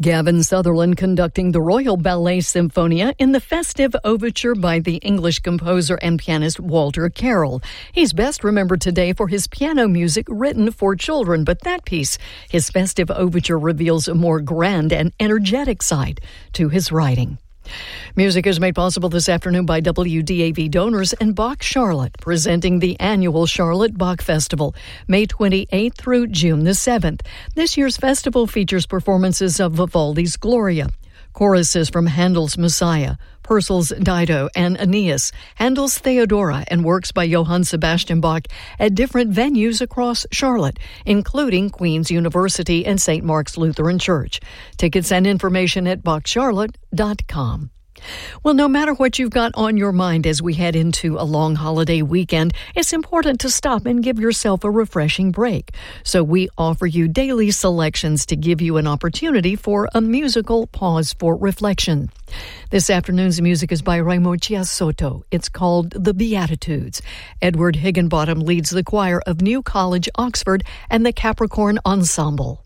Gavin Sutherland conducting the Royal Ballet Symphonia in the festive overture by the English composer and pianist Walter Carroll. He's best remembered today for his piano music written for children, but that piece, his festive overture, reveals a more grand and energetic side to his writing. Music is made possible this afternoon by WDAV donors and Bach Charlotte, presenting the annual Charlotte Bach Festival, May 28th through June the 7th. This year's festival features performances of Vivaldi's Gloria, choruses from Handel's Messiah, Purcell's Dido and Aeneas, Handel's Theodora, and works by Johann Sebastian Bach at different venues across Charlotte, including Queen's University and St. Mark's Lutheran Church. Tickets and information at bachcharlotte.com. Well, no matter what you've got on your mind as we head into a long holiday weekend, it's important to stop and give yourself a refreshing break. So we offer you daily selections to give you an opportunity for a musical pause for reflection. This afternoon's music is by Raimo Chiasotto. It's called The Beatitudes. Edward Higginbottom leads the choir of New College, Oxford, and the Capricorn Ensemble.